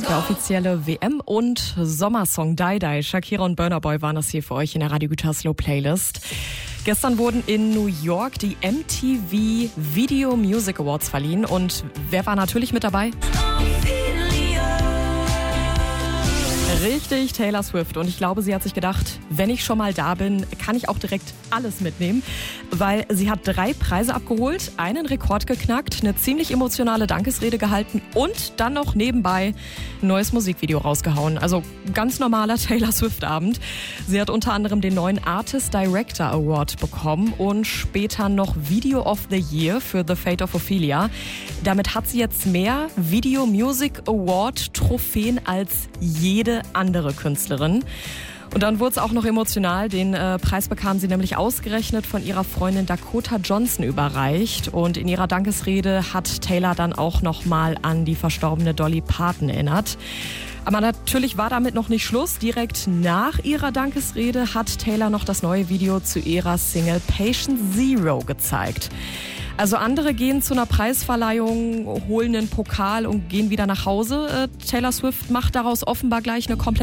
Der offizielle WM- und Sommersong Die Die. Shakira und Burna Boy waren das hier für euch in der Radio Gütersloh Playlist. Gestern wurden in New York die MTV Video Music Awards verliehen. Und wer war natürlich mit dabei? Richtig, Taylor Swift. Und ich glaube, sie hat sich gedacht, wenn ich schon mal da bin, kann ich auch direkt alles mitnehmen. Weil sie hat 3 Preise abgeholt, einen Rekord geknackt, eine ziemlich emotionale Dankesrede gehalten und dann noch nebenbei ein neues Musikvideo rausgehauen. Also ganz normaler Taylor Swift-Abend. Sie hat unter anderem den neuen Artist Director Award bekommen und später noch Video of the Year für The Fate of Ophelia. Damit hat sie jetzt mehr Video Music Award Trophäen als jede andere Künstlerin. Und dann wurde es auch noch emotional. Den Preis bekam sie nämlich ausgerechnet von ihrer Freundin Dakota Johnson überreicht. Und in ihrer Dankesrede hat Taylor dann auch noch mal an die verstorbene Dolly Parton erinnert. Aber natürlich war damit noch nicht Schluss. Direkt nach ihrer Dankesrede hat Taylor noch das neue Video zu ihrer Single Patient Zero gezeigt. Also andere gehen zu einer Preisverleihung, holen einen Pokal und gehen wieder nach Hause. Taylor Swift macht daraus offenbar gleich eine komplett